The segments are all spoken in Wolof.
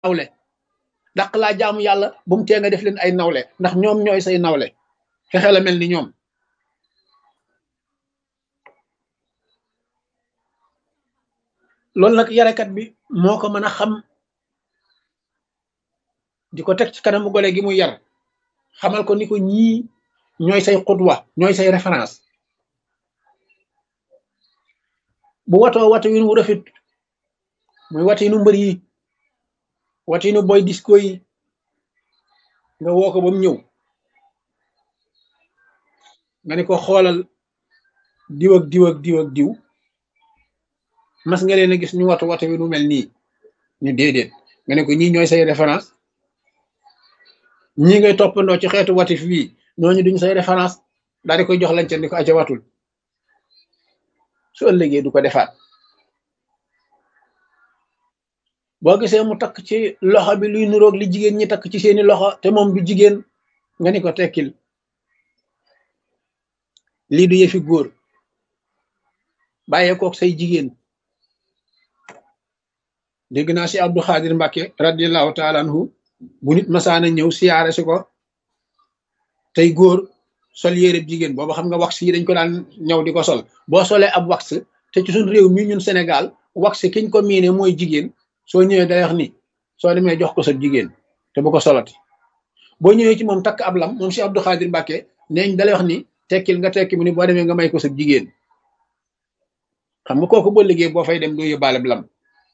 nawle dàq laa jaamu yàlla bu mu tee nga def leen ay nawle ndax ñoom ñooy say nawle fexe la mel ni ñoom. loolu nag yarekat bi moo ko mën a xam di ko teg ci kanamu gone gi muy yar xamal ko ni ko ñii ñooy say xudwa ñooy say référence bu watoo watu win wu rafet muy watinu mbër yi watinu boy disco yi nga woo ko ba mu ñëw nga ni ko xoolal diw ak diw ak diw ak diw mas nga leen a gis ñu watu wi nu mel nii ñu déedéet nga ne ko ñii ñooy say référence ñii ngay toppandoo ci xeetu watif bii ñooñu duñ say référence daal di koy jox lañ ca ni ko aca watul su ëllëgee du ko defaat. boo gisee mu takk ci loxo bi luy nuroog li jigéen ñi takk ci seeni loxo te moom du jigéen nga ni ko tekkil lii du yëfi góor bàyyee kook say jigéen. dégg naa si Abdou Khadir Mbacke radiallahu taala anhu bu nit masaana ñëw siyaare si ko tey góor sol yére jigéen booba xam nga wax yi dañ ko daan ñëw di ko sol boo solee ab wax te ci suñ réew mi ñun Sénégal wax kiñ ko miine mooy jigéen soo ñëwee day wax ni soo demee jox ko sa jigéen te bu ko solati boo ñëwee ci moom takk ab lam moom si Abdou Khadir Mbacke neeñ dalay wax ni tekkil nga tekki mu ni boo demee nga may ko sa jigéen xam nga kooku boo liggéey boo fay dem doo yóbbaale lam.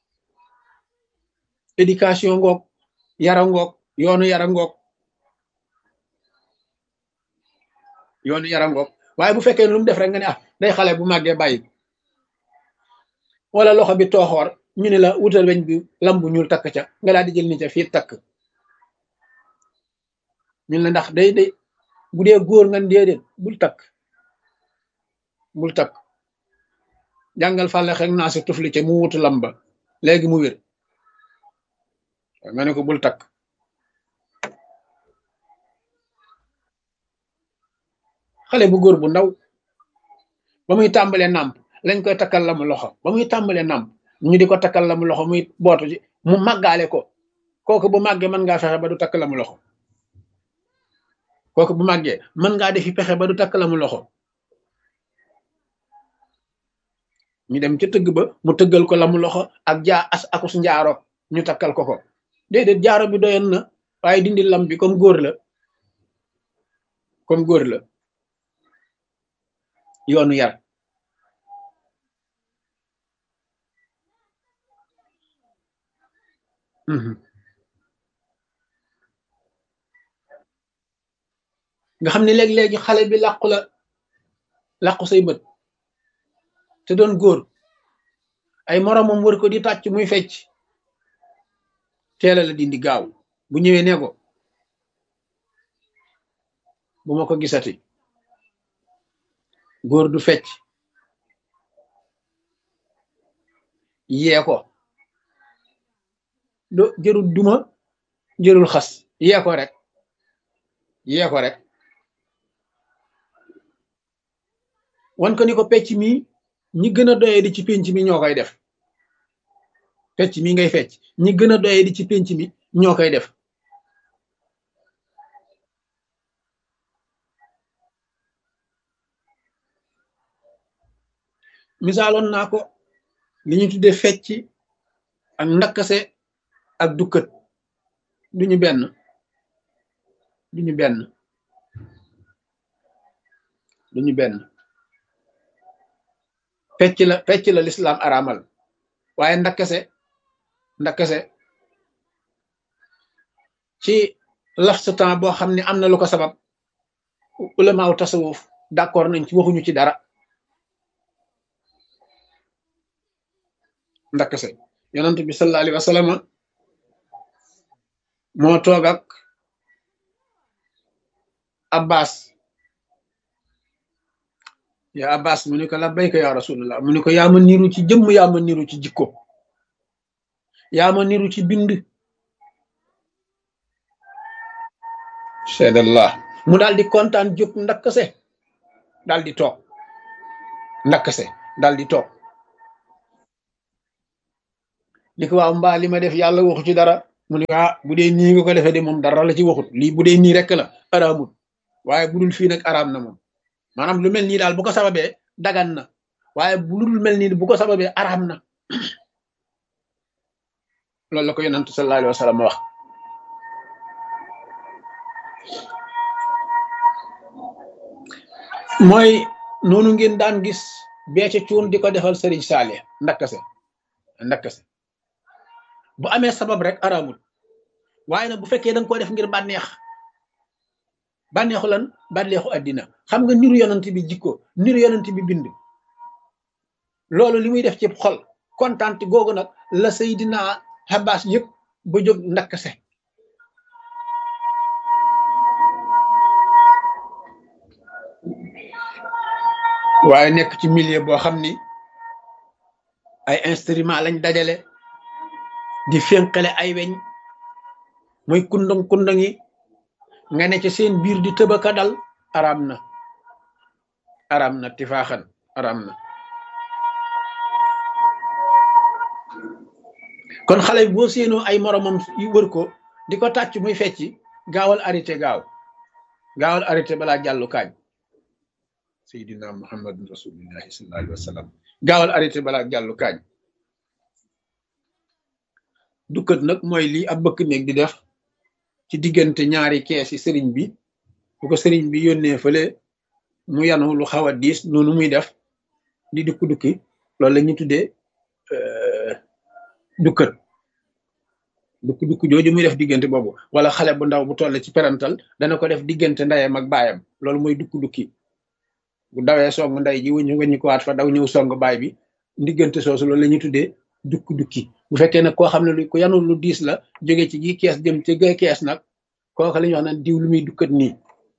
éducation ngoog yara ngoog yoonu yara ngoog waaye bu fekkee lu mu def rek nga ne ah day xale bu màggee bàyyi wala loxo bi tooxoor ñu ne la wutal weñ bi lam bu ñuul takk ca nga daal di jël ni ca fii takk ñun la ndax day bu dee góor nga déedéet bul takk jàngal fàlle xek naa si tufli ca mu wutu lam ba léegi mu wér nga ne ko bul takk. xale bu góor bu ndaw ba muy tàmbalee nàmp lañ koy takkal la mu loxo ba muy tàmbalee nàmp ñu di ko takkal la mu loxo muy bootu ci mu màggaale ko kooku bu màggee mën ngaa fexe ba du takk la mu loxo kooku bu màggee mën ngaa defi pexe ba du takk la mu loxo ñu dem ca tëgg ba mu tëggal ko la mu loxo ak akus njaaro ñu takkal ko déedéet jaaro bi doyoon na waaye dindi lam bi comme góor la yoonu yar. nga xam ne léeg-léegi xale bi làqu say bët te doon góor ay moromam wër ko di tàcc muy fecc teela la dindi gaaw bu ñëwee ne ko bu ma ko gisati góor du fecc yee ko jërul duma jërul xas yee ko rek wan ko ni ko pecc mi ñi gën a doyee di ci pénc mi ñoo koy def pecc mi ngay fecc ñi gën a doyee di ci pénc mi ñoo koy def. misaaloon naa ko li ñu tuddee fecc ak ndakkase ak dukkat duñu benn fecc la lislaam araamal waaye ndakkase ci laf sa temps boo xam ne am na lu ko sabab ulamaaw tasawuf d'accord nañ ci waxuñu ci dara. ndakkase yonent bi sallallahu alayhi wa sallam moo toog ak abbas ya abbas mu ni ko labbayka ya rasulullah mu ni ko yaa ma niru ci jëmm yaa ma niru ci jikko yaa ma niru ci bind seedallah mu daal di kontaan jóg ndakkase daal di toog ni ko waaw mbaa li ma def yàlla waxu ci dara mu ne bu dee nii nga ko defee de moom dara la ci waxut lii bu dee nii rek la araamut waaye bu dul fii nag araam na moom maanaam lu mel nii daal bu ko sababee dagan na waaye bu dul mel nii bu ko sababee araam na loolu la ko yonent sallallahu alayhi wa sallam wax mooy noonu ngeen daan gis beece cuun di ko defal sëriñ Saalih ndakkase bu amee sabab rek araamul waaye nag bu fekkee da nga ko def ngir bànneexu lan bànneexu àddina xam nga niru yonent bi jikko niru yonent bi bind loolu li muy def ci xol kontaan googu nag la Seydina Abbas yëpp ba jóg ndakkase waaye nekk ci milieu boo xam ni ay instrument lañ dajale di fénqale ay weñ muy kundang yi nga ne ci seen biir di tëbaka dal araam na tifaaxan araam na kon xale bi boo séenoo ay moromam yu wër ko di ko tàcc muy fecci gaawal arrêté balaa jàllu kaañ Seydina Muhammadun Rasulullahi sallallahu alayhi wa sallam gaawal arrêté balaa jàllu kaañ dukkat nag mooy lii ab bëkk néeg di def ci diggante ñaari kees yi sëriñ bi bu ko sëriñ bi yónnee fële mu yanu lu xaw a diis noonu muy def di dukki loolu la ñuy tuddee dukkat jooju muy def diggante boobu wala xale bu ndaw bu toll ci perantal dana ko def diggante ndeyam ak baayam loolu mooy dukki bu dawee song ndey ji wëññi ko waat fa daw ñëw song baay bi diggante soosu loolu la ñuy tuddee dukki bu fekkee nag koo xam ne ku yanul lu diis la jóge ci gi kees jëm ci gay kees nag kooku la ñuy wax naan diw lu muy dukkat nii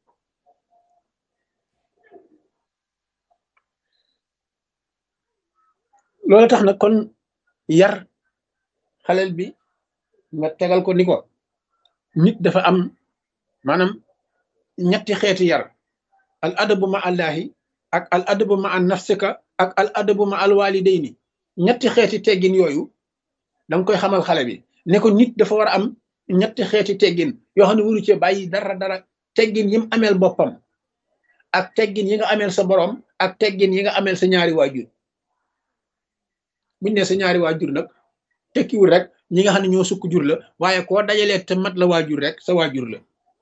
loolu tax nag kon yar xaleel bi nga tegal ko ni ko nit dafa am maanaam ñetti xeeti yar al adabu ma allahi ak al adabu ma an nafsika ak al adabu ma al walidayni ñetti xeeti teggin yooyu danga koy xamal xale bi ne ko nit dafa war a am ñetti xeeti teggin yoo xam ne waru cee bàyyi dara teggin yi mu ameel boppam ak teggin yi nga ameel sa borom ak teggin yi nga ameel sa ñaari waajur buñ ne sa ñaari waajur nag tekkiwul rek ñi nga xam ne ñoo sukk jur la waaye koo dajalee te mat la waajur rek sa waajur la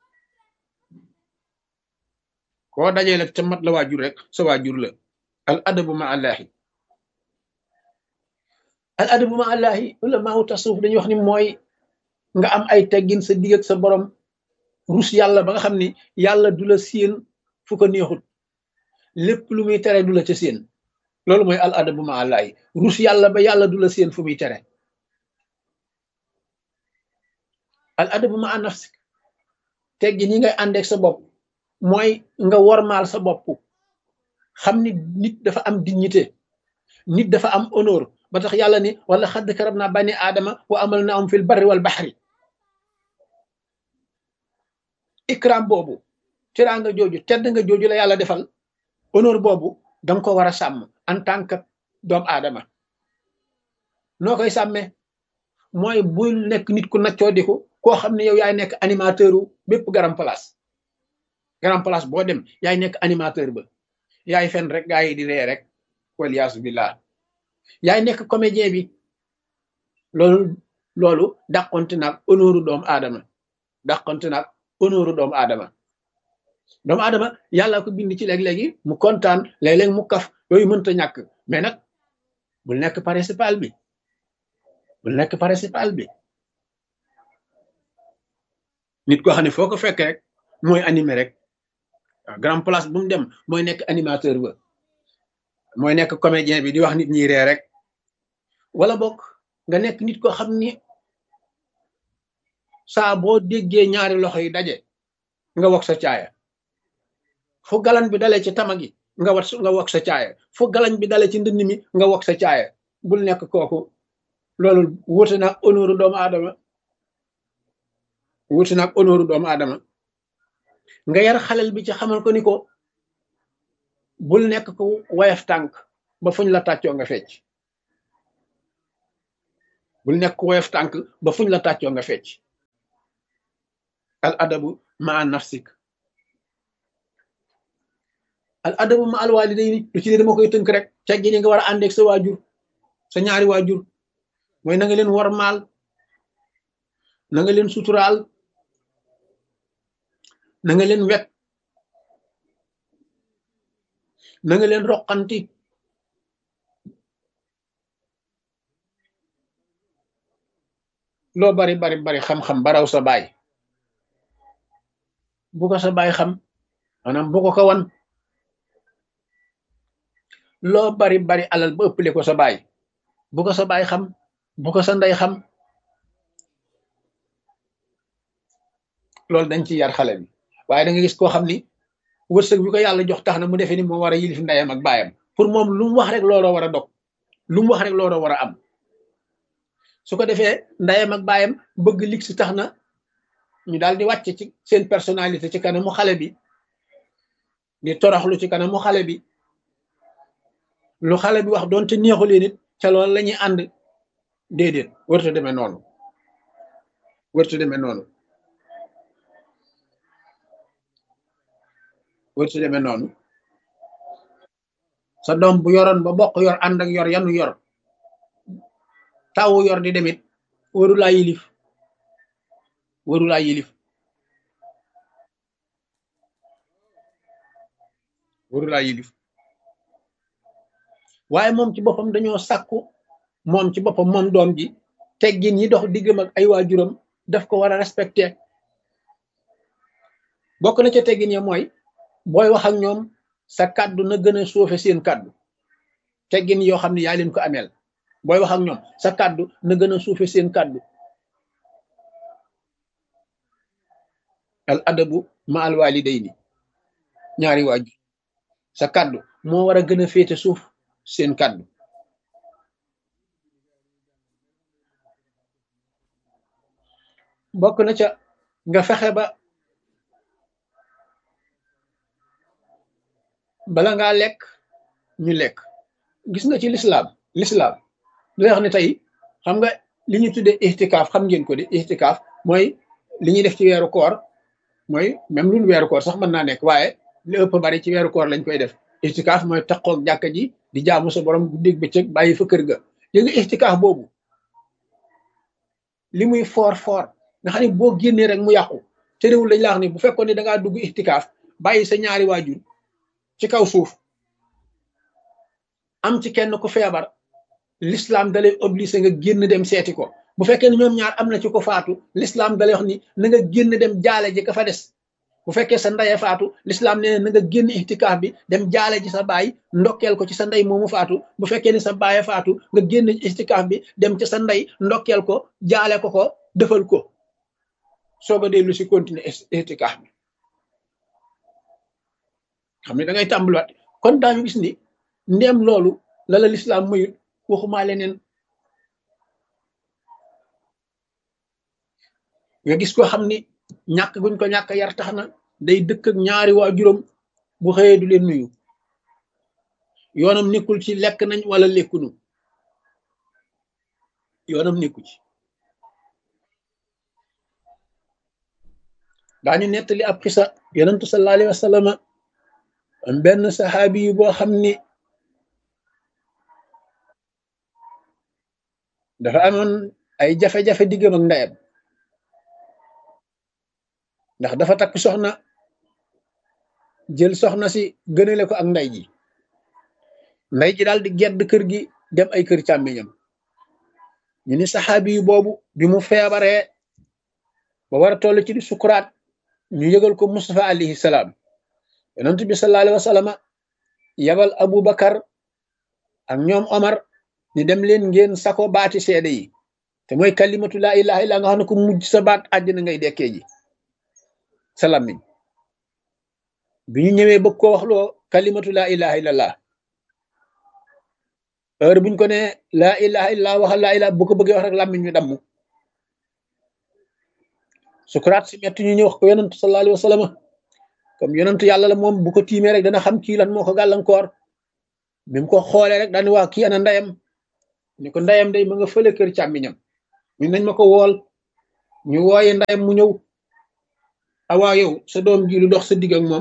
koo dajalee te mat la waajur rek sa waajur la al adabu ma allahi al adabu ma allahi ulama tasawuf dañuy wax ni mooy nga am ay teggin sa digg ak sa borom rus yàlla ba nga xam ni yàlla du la séen fu ko neexut lépp lu muy tere du la ca séen loolu mooy al adabu ma allahi rus yàlla ba yàlla du la séen fu muy tere al adabu ma nafsik teggin yi ngay àndeek sa bopp mooy nga wormaal sa bopp xam ni nit dafa am dignité nit dafa am honneur ba tax yàlla ni wala xadd karab naa bani aadama wa amal na am fil barri wal baxri ikram boobu teraanga jooju tedd nga jooju la yàlla defal honneur boobu danga ko war a sàmm en tant que doomu aadama noo koy sàmmee mooy bul nekk nit ku naccoo diku koo xam ne yow yaay nekk animateur u bépp grand place boo dem yaay nekk animateur ba yaay fen rek gaa yi di ree rek waliyaasu billah yaay nekk comédien bi loolu dàqonte naag honneur doomu aadama yàlla ko bind ci léeg-léegi mu kontaan léeg-léeg mu kaf yooyu mënta ñàkk mais nag bul nekk principal bi nit koo xam ne foo ko fekk rek mooy animé rek waaw grand place bu mu dem mooy nekk animateur ba mooy nekk comédien bi di wax nit ñi ree rek wala bokk nga nekk nit koo xam ni saa boo déggee ñaari loxo yi daje nga wok sa caaya fu galan bi dalee ci tama gi nga wok sa caaya fu galañ bi dalee ci ndënd mi nga wok sa caaya bul nekk kooku loolu wuute na honneur doomu aadama nga yar xalel bi ci xamal ko ni ko bul nekk ko woyof tànk ba fuñ la tàccoo nga fecc al adabu ma nafsik al adabu ma al walidayni lu ci ne dama koy tënk rek teggi ni nga war a àndeeg sa waajur sa ñaari waajur mooy na nga leen wormaal na nga leen suturaal na nga leen wet na nga leen roqanti loo bari bari bari xam-xam baraw sa baay bu ko sa baay xam maanaam bu ko wan loo bari bari alal ba ëppale ko sa baay bu ko sa baay xam bu ko sa ndey xam loolu dañ ci yar xale bi waaye da nga gis koo xam ni wërsëg bi ko yàlla jox tax na mu defee ni moo war a yilif ndeyam ak baayam pour moom lu mu wax rek looloo war a dog lu mu wax rek looloo war a am su ko defee ndeyam ak baayam bëgg lig si tax na ñu daal di wàcc ci seen personnalité ci kanamu xale bi di toroxlu ci kanamu xale bi lu xale bi wax doonte neexu leen it ca loolu la ñuy ànd déedéet wërta demee noonu wërta demee noonu wërta demee noonu sa doom bu yoroon ba bokk yor ànd ak yor yanu yor tawu yor di demit warulaa yilif warulaa yilif warulaa yilif waaye moom ci boppam dañoo sàkku moom ci boppam moom doom ji teggin yi dox diggam ak ay waajuram daf ko war a respecté bokk na ca teggin ya mooy booy wax ak ñoom sa kàddu na gën a suufe seen kàddu teggin yoo xam ne yaa leen ko ameel booy wax ak ñoom sa kàddu na gën a suufe seen kàddu al adabu ma al walidayni ñaari waajur sa kàddu moo war a gën a féete suuf seen kàddu bokk na ca nga fexe ba bala ngaa lekk ñu lekk gis nga ci lislaam lu wax ne tey xam nga li ñu tuddee ixtikaaf xam ngeen ko de ixtikaaf mooy li ñuy def ci weeru koor mooy même lu weeru koor sax mën naa nekk waaye li ëpp bari ci weeru koor lañ koy def ixtikaaf mooy taqoog jàkka ji di jaamu sa borom guddeeg bëccëg bàyyi fa kër ga yé nga ixtikaaf boobu li muy foor nga xam ne boo génnee rek mu yàqu te réewul lañ la wax ni bu fekkoon ne da ngaa dugg ixtikaaf bàyyi sa ñaari waajur ci kaw suuf am ci kenn ku feebar l'islam dalay obligé nga génn dem seeti ko bu fekkee ne ñoom ñaar am na ci ko faatu l'islam dalay wax ni na nga génn dem jaale ji ka fa des bu fekkee sa ndeye faatu l'islam nee na nga génn ixtikaaf bi dem jaale ji sa baay ndokkeel ko ci sa ndey moomu faatu bu fekkee ne sa baaye faatu nga génn ixtikaaf bi dem ci sa ndey ndokkeel ko jaale ko defal ko soog a dellu si continuer ixtikaaf bi xam ne da ngay tàmbaliwaat kon daañu gis ni ndéem loolu la la lislaam mayut waxumaa leneen nga gis ko xam ni ñàkk guñ ko ñàkk yar tax na day dëkk ak ñaari waajuram bu xëyee du leen nuyu yoonam nekkul ci lekk nañ wala lekkunu yoonam nekku ci daañu nettali ab xisa yonentu sallallahu alayhi wa sallam am benn saxaabi yu boo xam ni dafa amoon ay jafe-jafe diggam ak ndeyam ndax dafa takk soxna jël soxna si gënale ko ak ndey ji daal di gedd kër gi dem ay kër càmmiñam ñu ni saxaabi yu boobu bi mu feebaree ba war a toll ci di sukuraat ñu yëgal ko Mustafa alayhi salaam yonent bi sallallahu alayhi wa sallam yabal Abu Bakar ak ñoom Omar ni dem leen ngeen sako baati seede yi te mooy kalimatu laa ilaha illa nga xam ne ko mujj sa baat àjjana ngay dekkee ji sa làmmiñ bi ñu ñëwee bëgg koo waxloo kalimatu laa ilaha illallah heure buñ ko ne laa ilaha illa waxal laa ilaha bu ko bëggee wax rek làmmiñ ñu damm sukuraat si metti ñu ñëw wax ko yonent sallallahu alayhi wa sallam comme yonent yàlla la moom bu ko tiimee rek dana xam kii lan moo ko gàllankoor bi mu ko xoolee rek daani waa kii ana ndeyam ni ko ndeyam day ma nga fële kër càmmiñam ñu nañ ma ko wool ñu wooye ndeyam mu ñëw awaa yow sa doom ji lu dox sa digg ak moom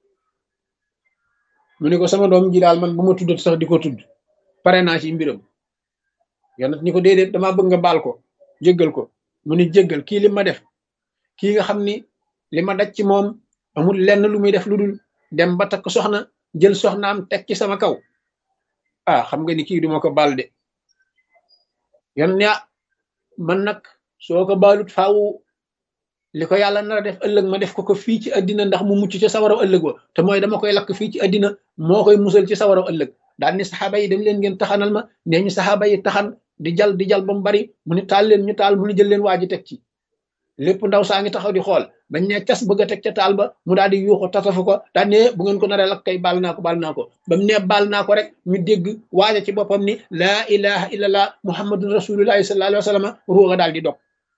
mu ne ko sama doom ji daal man bu ma tuddat sax di ko tudd pare naa ci mbiram yonent ni ko déedéet damaa bëgg nga baal ko jéggal ko mu ni jéggal kii li ma def kii nga xam ni li ma daj ci moom amul lenn lu muy def lu dul dem ba takk soxna jël soxnaam teg ci sama kaw ah xam nga ni kii duma ko baal de yon ne man nag soo ko baalut faaw li ko yàlla nar a def ëllëg ma def ko fii ci àddina ndax mu mucc ca sawaraw ëllëg wa te mooy dama koy lakk fii ci àddina moo koy musal ci sawaraw ëllëg daal ni saxaaba yi dem leen ngeen taxanal ma nee ñu saxaaba yi taxan di jal ba mu bari mu ni taal leen ñu taal mu ni jël leen waa ji teg ci lépp ndaw saa ngi taxaw di xool bañ ne cas bëgg a teg ca taal ba mu daal di yuuxu tatafu ko daal ne bu ngeen ko naree lakk kay baal naa ko ba mu ne baal naa ko rek ñu dégg waaja ci boppam ni laa ilaha illallah muhammadun rasulullahi sallallahu alayhi wa sallam ruuga daal di dog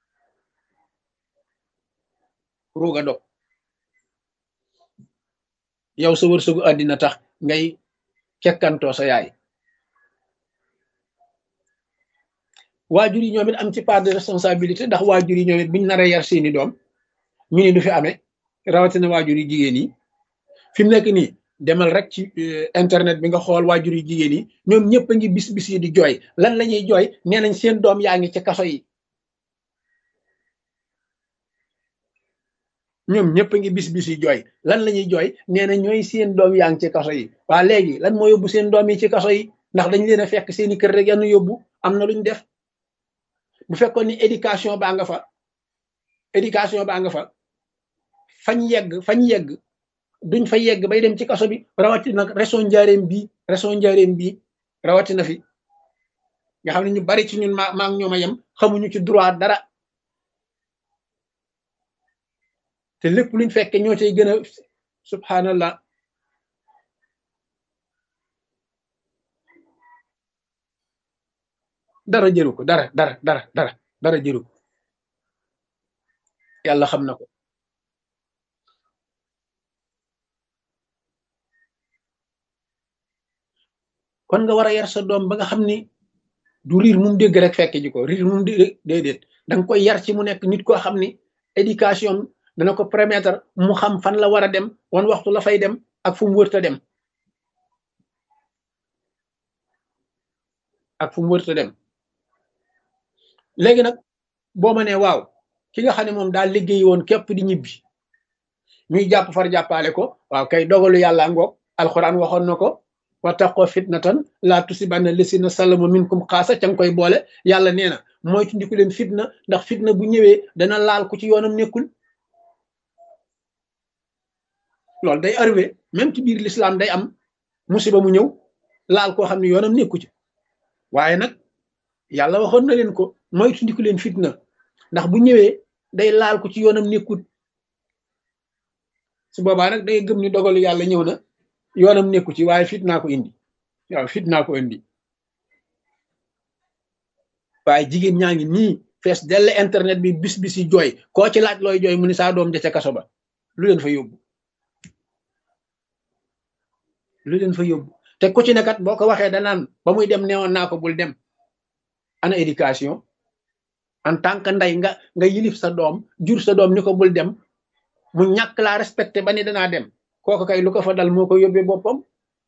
ruuga dog yow sa wërsëgu àddina tax ngay kekkantoo sa yaay waajur yi ñoom it am ci part de responsabilité ndax waajur yi ñoom it buñ naree yar seeni doom ñu ni du fi amee rawatina waajur yi jigéen yi fi mu nekk nii demal rek ci internet bi nga xool waajur yi jigéen yi ñoom ñëpp a ngi bis yi di jooy lan la ñuy jooy nee nañ seen doom yaa ngi ci kaso yi ñoom ñëpp a ngi bis yi jooy lan la ñuy jooy nee na ñooy seen doom yaa ngi ci kaso yi waa léegi lan moo yóbbu seen doom yi ci kaso yi ndax dañ leen a fekk seeni kër rek yannu yóbbu am na luñ def bu fekkoon ni éducation baa nga fa fañ yegg duñ fa yegg bay dem ci kaso bi rawatina nag région njaareem bii rawatina fi nga xam ne ñu bari ci ñun maa ngi ñoom a yem xamuñu ci droit dara te lépp luñ fekke ñoo cay gën a subhanallah dara jëru ko dara jëru ko yàlla xam na ko kon nga war a yar sa doom ba nga xam ni du riir mum dégg rek fekk ji ko riir mum dégg déedéet da nga koy yar ci mu nekk nit koo xam ni éducation dana ko permettre mu xam fan la war a dem wan waxtu la fay dem ak fu mu wërta dem léegi nag boo ma nee waaw ki nga xam ne moom daal liggéey woon képp di ñibbi ñuy jàpp far jàppale ko waaw kay dogalu yàlla ngoog alxuraan waxoon na ko wattaqoo fitnatan laa tusibanna lasina salamu minkum xaasa ca nga koy boole yàlla nee na mooy tundiku leen fitna ndax fitna bu ñëwee dana laal ku ci yoonam nekkul loolu day arrivé même ci biir l'islam day am musiba mu ñëw laal koo xam ne yoonam nekku ci waaye nag yàlla waxoon na leen ko mooy tundiku leen fitna ndax bu ñëwee day laal ko ci yoonam nekkut su boobaa nag day gëm ni dogalu yàlla ñëw na yoonam nekku ci waaye fitnaa ko indi waaw fitnaa ko indi waaye jigéen ñaa ngi nii fees dell internet bi bis yi jooy koo ci laaj looy jooy mu ni saa doom ja ca kaso ba lu leen fa yóbbu te ku ci nekkat boo ko waxee danaan ba muy dem neewoon naa ko bul dem ana éducation en tant que ndey nga yilif sa doom jur sa doom ni ko bul dem mu ñàkk laa respecté ba ni danaa dem kooku kay lu ko fa dal moo ko yóbbee boppam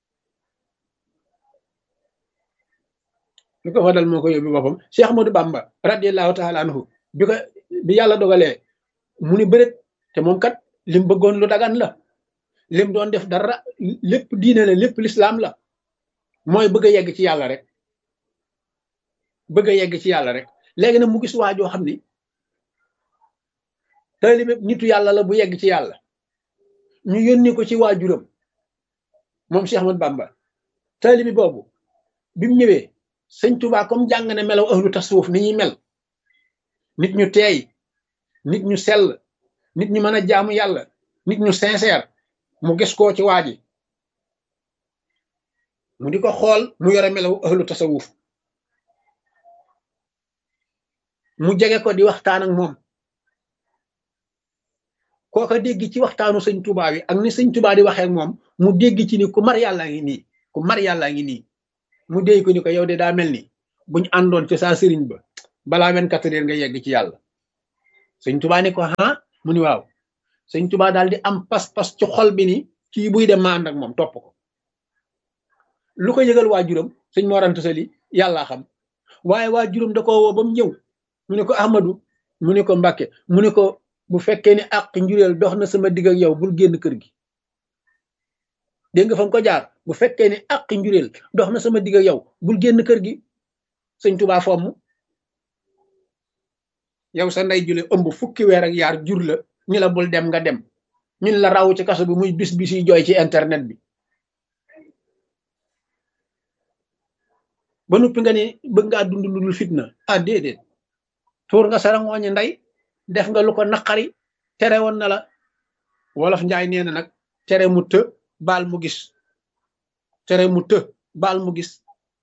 Cheikh Ahmadou Bamba radiyallahu taala anhu bi yàlla dogalee mu ni bëreet te moom kat lim bëggoon lu dagan la lim doon def dara lépp diine la lépp lislaam la mooy bëgg a yegg ci yàlla rek léegi nag mu gis waa joo xam ni taalibe nitu yàlla la bu yegg ci yàlla ñu yónni ko ci waajuram moom Cheikh Ahmadou Bamba taalibe boobu bi mu ñëwee sëñ Tuubaa comme jàng na melaw ahlu tasawuf ni ñuy mel nit ñu teey nit ñu sell nit ñu mën a jaamu yàlla nit ñu sincère mu gis koo ci waa ji mu di ko xool mu yore melaw ahlu tasawuf mu jege ko di waxtaan ak moom kooka dégg ci waxtaanu sëñ Tuubaa bi ak ni sëñ Tuubaa di waxee ak moom mu dégg ci ni ku mar yàllaa ngi nii mu déy ko ni ko yow de daa mel ni buñ àndoon ci saa sëriñ ba balaa 24 heures nga yegg ci yàlla sëñ Tuubaa ni ko mu ni waaw sëñ Tuubaa daal di am pas-pas ci xol bi ni kii buy dem ma ànd ak moom topp ko. lu ko yëgal waajuram sëñ Mor Anta Sali yàllaa xam, waaye waajuram da ko woo ba mu ñëw mu ne ko Ahmadu, mu ne ko Mbàkke, mu ne ko bu fekkee ni àq njureel dox na sama digg ak yow bul génn kër gi. dégg nga fa mu ko jaar, bu fekkee ni àq njureel dox na sama digg ak yow bul génn kër gi. sëñ Tuubaa fomm, yow sa ndey jule ëmb fukki weer ak yaar jur la ñu la bul dem nga dem, ñun la raw ci kaso bi muy bis yi jooy ci internet bi ba noppi nga ni bëgg ngaa dund lu dul fitna. ah déedéet, tuur nga sa rangooñi ndey, def nga lu ko naqari, tere woon na la. wolof njaay nee na nag tere mu të baal mu gis, tere mu të baal mu gis.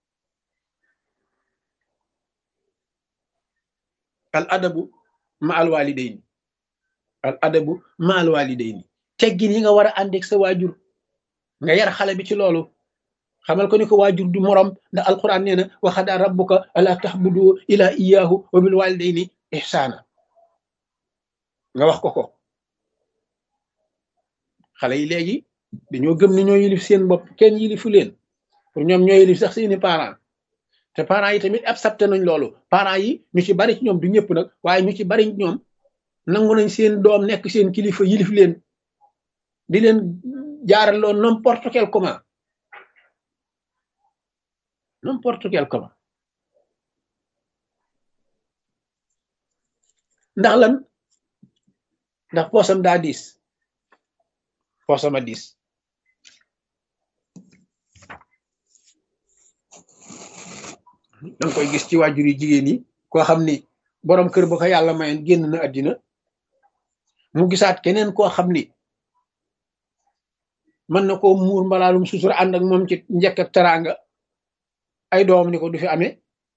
al adabu ma al walidayni, al adabu ma al walidayni, teggin yi nga war a àndeeg sa waajur nga yar xale bi ci loolu, xamal ko ni ko waajur du morom, ndax alquran nee na wa qadaa rabbuka alla ta'budu illa iyyahu wa bil walidayni ihsana. nga wax ko ko. xale yi léegi dañoo gëm ni ñoo yilif seen bopp, kenn yilifu leen, pour ñoom ñoo yilif sax seeni parents. te parents yi tamit accepté nañ loolu. parents yi ñu ci bari ci ñoom, du ñëpp nag, waaye ñu ci bari ñoom nangu nañ seen doom nekk seen kilifa, yilif leen, di leen jaaraloo n'importe quel comment, n'importe quel comment. ndax lan? ndax poosam daa diis, poosama diis. danga koy gis ci waajur yi jigéen yi, koo xam ni boroom kër ba ko yàlla mayoon génn na àddina, mu gisaat keneen koo xam ni mën na koo muur mbalaalum sutura, ànd ak moom ci njëkk ak teraanga, ay doom ni ko du fi amee.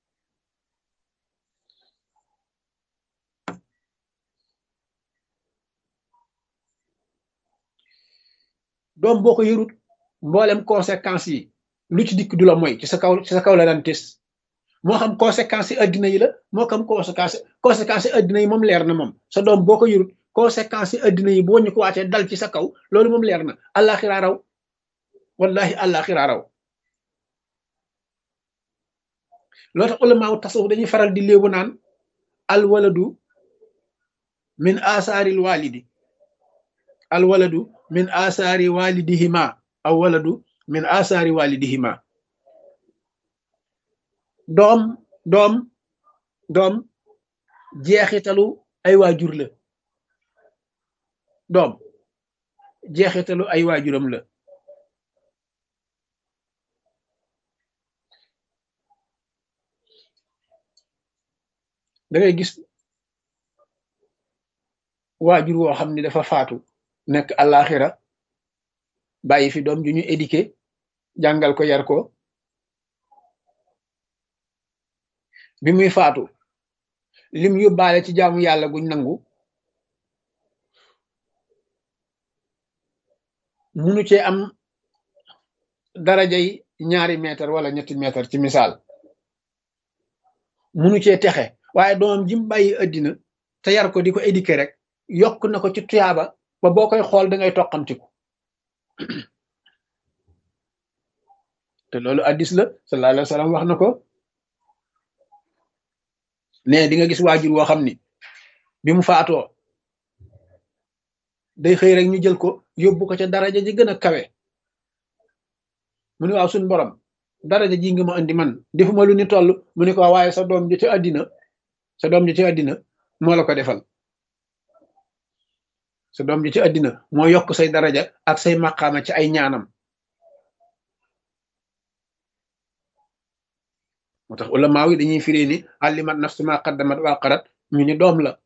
doom boo ko yërut mboolem conséquences yi lu ci dikk du la mooy ci sa kaw la daan tes, moo xam conséquences yi addina yi la, moo xam conséquences yi addina yi moom leer na moom. sa doom boo ko yërut conséquences yi addina yi boo ñu ko waatee dal ci sa kaw, loolu moom leer na. àllaaxira raw, wallahi àllaaxira raw. loo tax ulamaaw tasawuf dañuy faral di léebu naan al waladu min asaaril walidi, al waladu min asaari walidihima, aw waladu min asaari walidihima. doom jeexitalu ay waajur la, doom jeexitalu ay waajuram la. da ngay gis waajur woo xam ni dafa faatu nekk àllaaxira, bàyyi fi doom ju ñu éduqué, jàngal ko, yar ko. bi muy faatu lim yóbbaale ci jaamu yàlla guñ nangu munu cee am darajay 2 mètre wala 3 mètre ci misaal, munu cee texe, waaye doomam jim bàyyi àddina te yar ko, di ko éduqué rek, yokk na ko ci tuyaaba ba boo koy xool da ngay toqamtiku. te loolu addis la, sallallahu alayhi wa sallam wax na ko ne di nga gis waajur woo xam ni bi mu faatoo day xëy rek ñu jël ko yóbbu ko ca daraja ji gën a kawe. mu ne waaw, suñ borom daraja ji nga ma andi man defuma lu ni toll. mu ne ko waaye sa doom ji ci àddina, sa doom ji ci àddina moo la ko defal. sa doom ji ci àddina moo yokk say daraja ak say maqaama ci ay ñaanam. moo tax ulamaaw yi dañuy firee ni allimat nafsu ma qaddamat wa axarat, ñu ni doom la.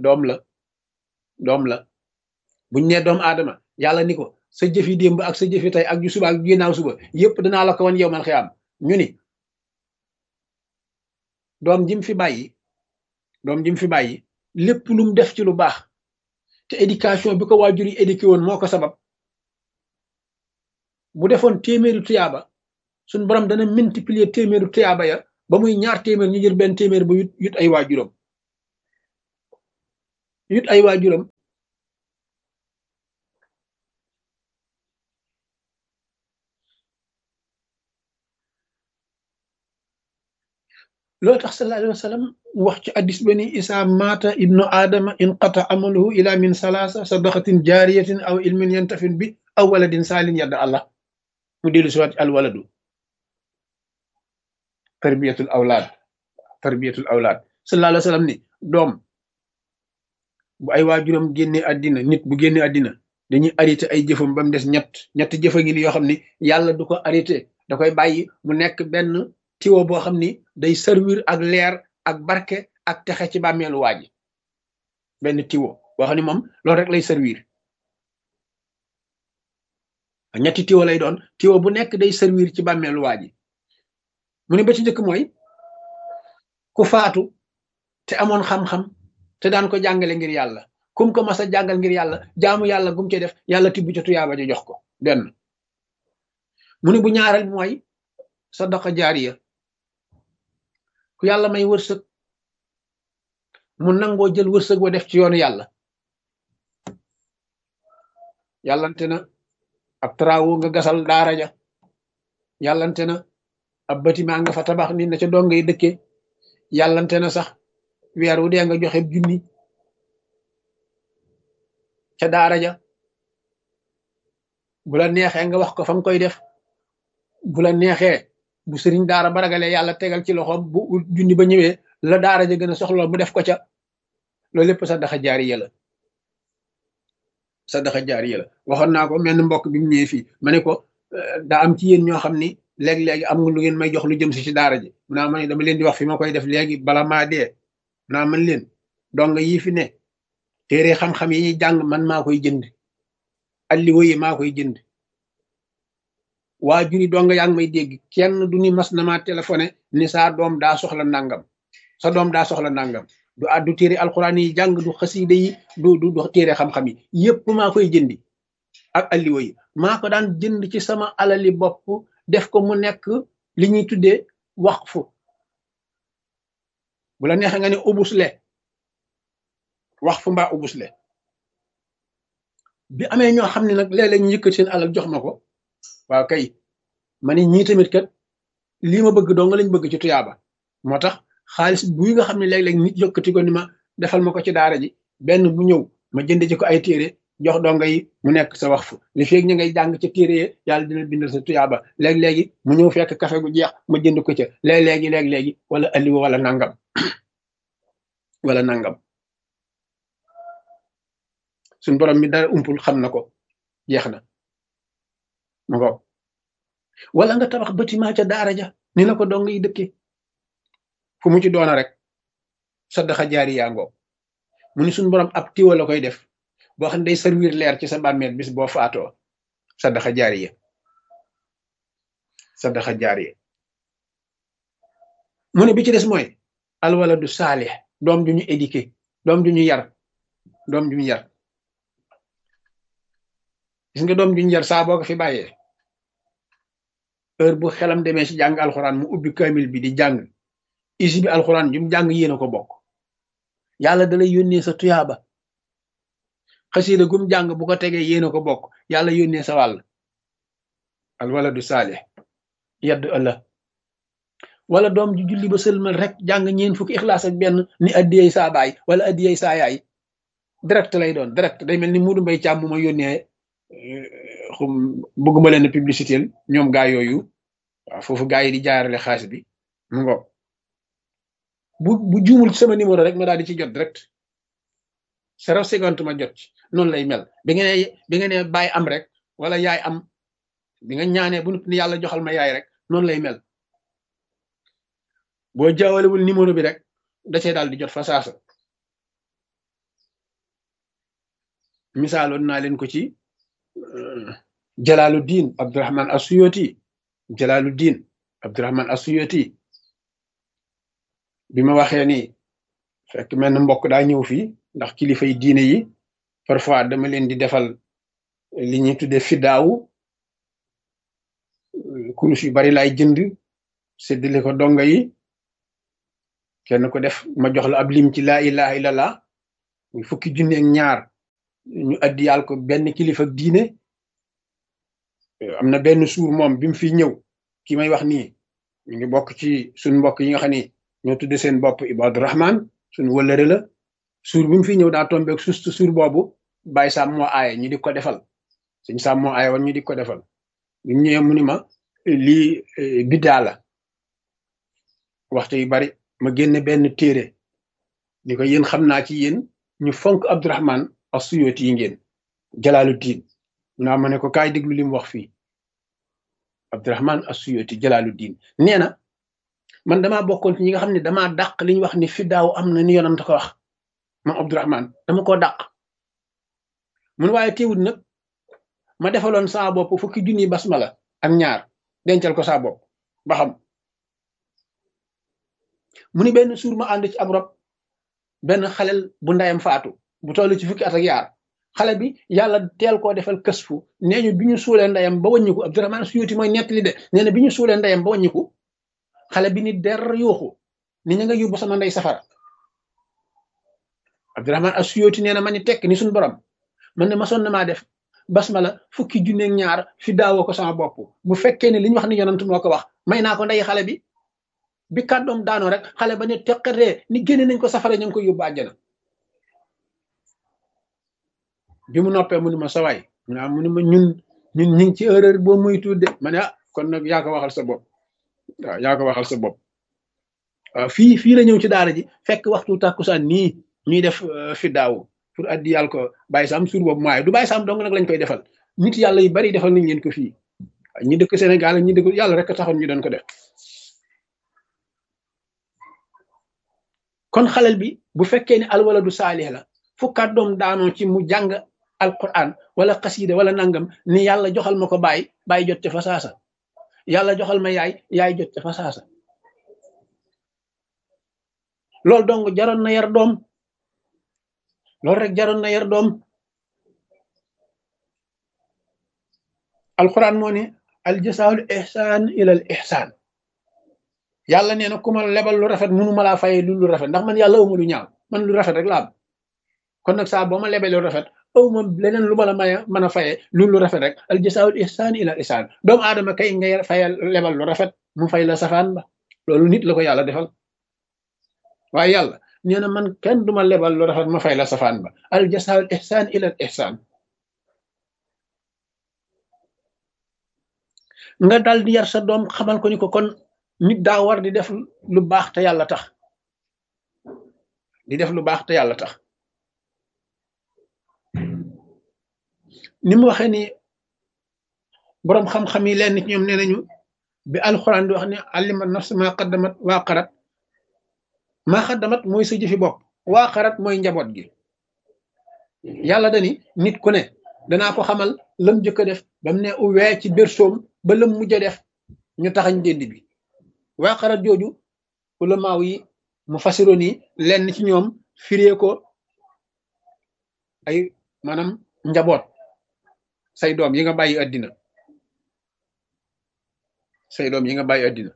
buñ nee doom aadama, yàlla ni ko sa jëfi démb ak sa jëfi tey ak ju suba ak ginnaaw suba yépp danaa la ko wan yowmal xiyaam. ñu ni doom jim fi bàyyi lépp lu mu def ci lu baax te éducation bi ko waajur yi éduqué woon moo ko sabab, bu defoon téeméeri tuyaaba suñ borom dana multiplier téeméeri tuyaaba ya ba muy 2 téeméer, ñu jël benn téeméer ba yut ay waajuram. loolu tax sallallahu alayhi wa sallam wax ci addis ba ni isa mata ibnu aadama inqata amaluhu ila min salaasa sadaqatin jaariyatin aw ilmin yantafin bi aw waladin saalin yadda allah mu dellu si waat alwaladu tarbiyatul awlaad tarbiyatul awlaad sallallahu alayhi wa sallam ni doom bu ay waajuram génne àddina nit bu génne àddina dañuy arrêté ay jëfam ba mu des ñett jëfa ngi ni yoo xam ni yàlla du ko arrêté da koy bàyyi mu nekk benn tiwo boo xam ni day servir ak leer ak barke ak texe ci bàmmeelu waa ji benn tiwo boo xam ni moom loolu rek lay servir ñetti tiwo lay doon tiwo bu nekk day servir ci bàmmeelu waa ji mu ne ba ci njëkk mooy ku faatu te amoon xam-xam te daan ko jàngale ngir yàlla kum ko mas a jàngal ngir yàlla jaamu yàlla gum ci def yàlla tibb ca tuyaaba ja jox ko benn mu ne bu ñaareel mooy sadaqa jaariya ku yàlla may wërsëg mu nangoo jël wërsëg wa def ci yoonu yàlla yàllante na ab travaux nga gasal daara ja yàllante na ab bâtiment nga fa tabax ni na ca dongay dëkkee yàllante na sax weer wu dee nga joxe junni ca daara ja bu la neexee nga wax ko fa nga koy def bu la neexee bu sëriñ daara ba ragalee yàlla tegal ci loxoom bu junni ba ñëwee la daara ja gën a soxla mu def ko ca loolu lépp sadaxa jaariya la sadaxa jaariya la waxoon naa ko menn mbokk bi mu ñëwee fii ma ne ko daa am ci yéen ñoo xam ni léegi-léegi am nga lu ngeen may jox lu jëm si ci daara ji mu naa ma ne dama leen di wax fi ma koy def léegi bala maa dee mu naa man leen dong yii fi ne téere xam-xam yi ñuy jàng man maa koy jënd alliwa yi maa koy jënd waa juri dong yaa ngi may dégg kenn du ni mas na maa téléphoné ni saa doom daa soxla nangam sa doom daa soxla nangam du addu téere alxuraan yi jàng du xasiida yi du téere xam-xam yi yépp maa koy jëndi ak alliwa yi maa ko daan jënd ci sama alali bopp def ko mu nekk li ñuy tuddee waqfu bu la neexee nga ne ubusle waqfu mbaa ubusle bi amee ñoo xam ne nag léeg-léeg ñu yëkkat seen alal jox ma ko waaw kay ma ne ñii tamit kat lii ma bëgg doo nga lañ bëgg ci tuyaaba moo tax xaalis buy nga xam ne léeg-léeg nit yëkkati ko ni ma defal ma ko ci daara ji benn bu ñëw ma jënd ci ko ay téere jox donga yi mu nekk sa wax fu li feeg ñu ngay jàng ca téere yi yàlla dina bindal sa tuyaaba léeg-léegi mu ñëw fekk café gu jeex ma jënd ko ca léeg-léegi wala alliwa wala nangam wala nangam suñ borom mi dara umpul xam na ko jeex na ma ko wala nga tabax bâtiment ca daara ja ni la ko dong yi dëkke fu mu ci doona rek sadaxa jaari yaa ngoo mu ni suñ borom ab tiwa la koy def boo xam ne day servir leer ci sa bàmmeel bis boo faatoo sadaxa jaariya sadaxa jaariya mu ne bi ci des mooy alwaladu saalih doom ju ñu éduqué doom ju ñu yar doom ju ñu yar gis nga doom ju ñu yar saa boo ko fi bàyyee heure bu xelam demee ci jàng alxuraan mu ubbi kamil bi di jàng isi bi alxuraan jum jàng yéen a ko bokk yàlla da lay yónnee sa tuyaaba xasida gum jàng bu ko tegee yéen a ko bokk yàlla yónnee sa wàll alwaladu saalih yaddu ëllëg wala doom ju julli ba sëlmal rek jàng ñeen fukki ixlaas ak benn ni addiyey saa baay wala addiyey saa yaay direct lay doon direct day mel ni Muudu Mbay Càmm mu ma yónnee xum bëgguma leen publicité ñoom gaa yooyu waaw foofu gaa yi di jaarale xaalis bi mu ngo bu juumul ci sama numéro rek ma daal di ci jot direct 0,50 ma jot ci noonu lay mel bi nga ne baay am rek wala yaay am bi nga ñaanee bu ni yàlla joxal ma yaay rek noonu lay mel boo jaawalewul numéro bi rek da cee daal di jot fa saasa misaaloon naa leen ko ci Jalaaluddin Abdurahman Asuyoti Jalaaluddin Abdurahman Asuyoti bi ma waxee ni fekk mel na mbokk daa ñëw fii ndax kilifa yi diine yi parfois dama leen di defal li ñuy tuddee fiddaawu kurus yu bari laay jënd séddale ko donga yi kenn ko def ma jox la ab lim ci laa ilaha illallah muy fukki junne ak ñaar ñu addiyal ko benn kilifa diine am na benn suur moom bi mu fi ñëw ki may wax nii ñu ngi bokk ci suñ mbokk yi nga xam ni ñoo tudde seen bopp Ibadu Rahman suñu wëllëre la suur bi mu fi ñëw daa tombeeg sustu suur boobu bàyyi Sam moo aaye ñu di ko defal suñ Sam moo aaye woon ñu di ko defal bi mu ñëwee mu ni ma lii biddaa la waxtu yu bari ma génne benn téere ni ko yéen xam naa ci yéen ñu fonk Abdurahman as-Suyuti yi ngeen Jalaaluddin naa ma ne ko kaay déglu li mu wax fii Abdurahman as-Suyuti Jalaaluddin nee na man damaa bokkoon ci ñi nga xam ne damaa dàq li ñu wax ni fi daaw am na ni yonent ko wax moom Abdurahman dama koo dàq mun waaye teewul nag ma defaloon saa bopp fukki junni basmala ak ñaar dencal ko saa bopp ba xam mu ni benn suur ma ànd ci ab rob benn xalel bu ndayam faatu bu toll ci fukki at ak yaar xale bi yàlla teel koo defal kësfu nee ñu bi ñu suulee ndeyam ba wàññiku Abdurahman Suyuti mooy nettali de nee na bi ñu suulee ndeyam ba wàññiku xale bi ni der yuuxu ni ña nga yóbbu sama ndey safara Abdurahman Suyuti nee na ma ni tekk ni suñu borom man ne ma sonn maa def basmala fukki junneeg ñaar fi daawoo ko sama bopp bu fekkee ne li ñu wax ni yonent moo ko wax may naa ko ndey xale bi kàddoom daanoo rek xale ba ne teqatee ni génne nañ ko safara ñu ngi koy yóbbu àjjana bi mu noppee mu ni ma sawaay mu ni ma ñun ñu ngi ci erreur boo muy tudde ma ne kon nag yaa ko waxal sa bopp waaw yaa ko waxal sa bopp waaw fii la ñëw ci daara ji fekk waxtu tàkkusaan nii ñuy def fi daaw pour addi yàlla ko Baye Sam suur boobu maaye du Baye Sam dong nag lañ koy defal nit yàlla yu bari defal nañ leen ko fii ñi dëkk Sénégal ak ñi dëkk yàlla rek taxoon ñu doon ko def kon xalel bi bu fekkee ne alwaladu saalih la fu kàddoom daanoo ci mu jàng alquran wala xasida wala nangam ni yàlla joxal ma ko bàyyi jot ca fa saasa yàlla joxal ma yaay jot ca fa saasa loolu dong jaroon na yar doom loolu rek jaroon na yar doom alquran moo ne al jasaa'ul ihsaan ilal ihsaan yàlla nee na ku ma lebal lu rafet mënu ma laa fayee lu rafet ndax man yàlla awma lu ñaaw man lu rafet rek laa am kon nag saa boo ma lebee lu rafet awma leneen lu ma la mën a fayee lu rafet rek al jasaa'ul ihsaan ilal ihsaan doomu aadama kay ngay fayal lebal lu rafet mu fay la safaan ba loolu nit la ko yàlla defal waaye yàlla nee na man kenn duma lebal lu rafet ma fay la safaan ba al jasaa'ul ihsaan ilal ihsaan nga dal di yar sa doom xamal ko ni ko kon nit daa war di def lu baax te yàlla tax di def lu baax te yàlla tax ni mu waxee ni boroom xam-xam yi leen nit ñoom nee nañu bi alxuraan di wax ne alima nafs maa qaddamat waa qarat maa qaddamat mooy sa jëfi bopp waa qarat mooy njaboot gi yàlla dani nit ku ne danaa ko xamal lam jëkk a def ba mu ne uwee ci bersoom ba lam mujj a def ñu taxañ dénd bi waa qarat jooju ulamaaw yi mu fasiroon yi lenn ci ñoom firee ko ay maanaam njaboot say doom yi nga bàyyi àddina say doom yi nga bàyyi àddina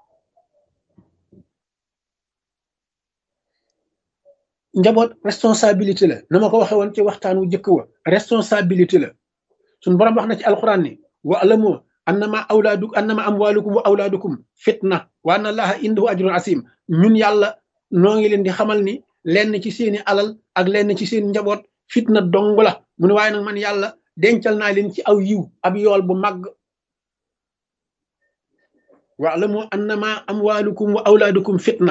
njaboot responsabilité la na ma ko waxe woon ci waxtaan wu jëkk wa responsabilité la suñu borom wax na ci alquran ni wa alamu annama amwalukum wa awlaadukum fitna wa anna allaha indahu ajrun asim ñun yàlla noo ngi leen di xamal ni lenn ci seeni alal ak lenn ci seen njaboot fitna dong la mu ne waaye nag man yàlla dencal naa leen ci aw yiw ab yool bu màgg wa alamu annama amwalukum wa awlaadukum fitna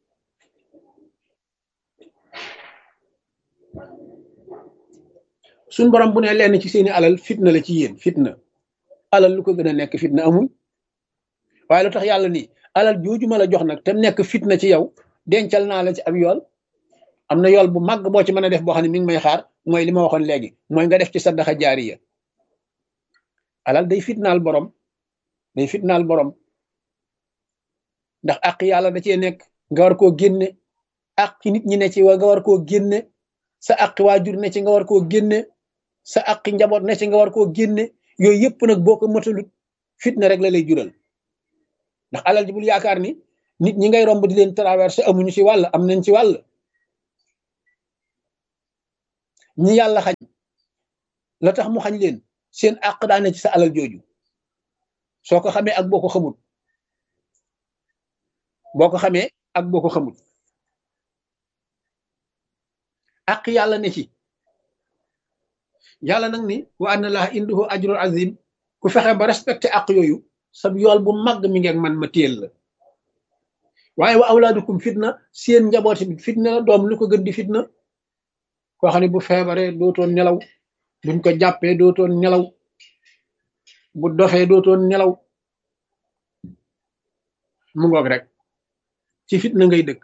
suñ borom bu ne lenn ci seeni alal fitna la ci yéen fitna alal lu ko gën a nekk fitna amul waaye lu tax yàlla ni alal jooju ma la jox nag te nekk fitna ci yow dencal naa la ci ab yool am na yool bu màgg boo ci mën a def boo xam ne mi ngi may xaar mooy li ma waxoon léegi mooy nga def ci saddaxa jaariya alal day fitnaal borom ndax àq yàlla da cee nekk nga war koo génne àq ci nit ñi ne ci nga war koo génne sa àq waajur ne ci nga war koo génne sa àq njaboot ne ci nga war koo génne yooyu yëpp nag boo ko matalut fitna rek la lay jural ndax alal ji bul yaakaar ni nit ñi ngay romb di leen traversé amuñu ci wàll am nañ ci wàll ñi yàlla xañ la tax mu xañ leen seen àq daane ci sa alal jooju soo ko xamee ak boo ko xamul boo ko xamee ak boo ko xamul ak yàlla ne ci yàlla nag ni wa anna laaha indahu ajrun azim ku fexe ba respecté ak yooyu sab yool bu màgg mi ngeeg man ma téel la waaye wa awlaadukum fitna seen njaboot bi fitna la doom lu ko gën di fitna koo xam ne bu feebaree dootoon nelaw buñ ko jàppee dootoon nelaw bu dofee dootoon nelaw mu ngoog rek ci fitna ngay dëkk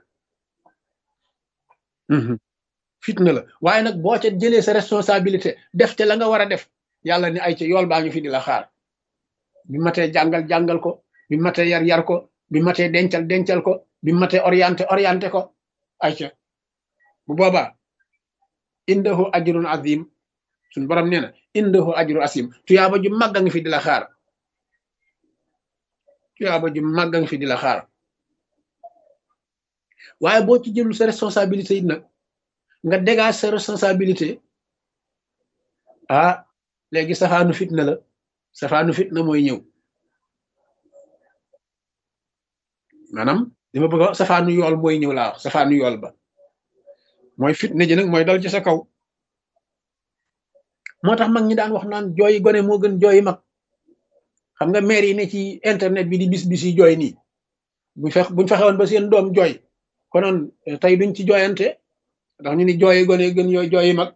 fitna la waaye nag boo ca jëlee sa responsabilité def te la nga war a def yàlla ni ay ca yool baa ngi fi di la xaar bi matee jàngal ko bi matee yar ko bi matee dencal ko bi matee orienté ko ay ca bu boobaa indahu ajrun azim suñ borom nee na indahu ajru asim tuyaaba ju màgg a ngi fi di la xaar tuyaaba ju màgg a ngi fi di la xaar waaye boo ci jëlul sa responsabilité it nag nga dégage sa responsabilité ah léegi safaanu fitna la safaanu fitna mooy ñëw maanaam li ma bëgg a wax safaanu yool mooy ñëw laa wax safaanu yool ba mooy fitna ji nag mooy dal ci sa kaw moo tax mag ñi daan wax naan jooyi gone moo gën jooyi mag xam nga maire yi ne ci internet bi di bis yi jooy nii buñ fexewoon ba seen doom jooy konoon tey duñ ci jooyante ndax ñu ni jooyi gone gën yooyu jooyi mag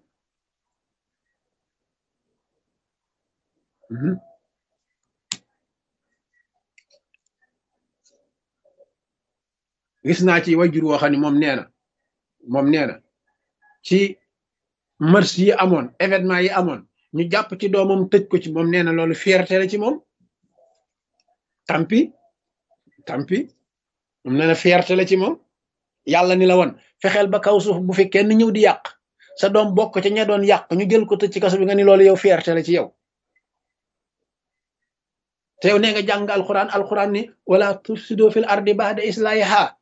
gis naa ci wajur woo xam ne moom nee na ci mars yi amoon événement yi amoon ñu jàpp ci doomam tëj ko ci moom nee na loolu fierté la ci moom tampi moom nee na fierté la ci moom yàlla ni la woon fexeel ba kaw suuf bu fi kenn ñëw di yàq sa doom bokk ca ña doon yàq ñu jël ko tëj ci kaso bi nga ni loolu yow fierté la ci yow te yow nee nga jàng alquran ni wala tufsido fil ardi ba'da islahiha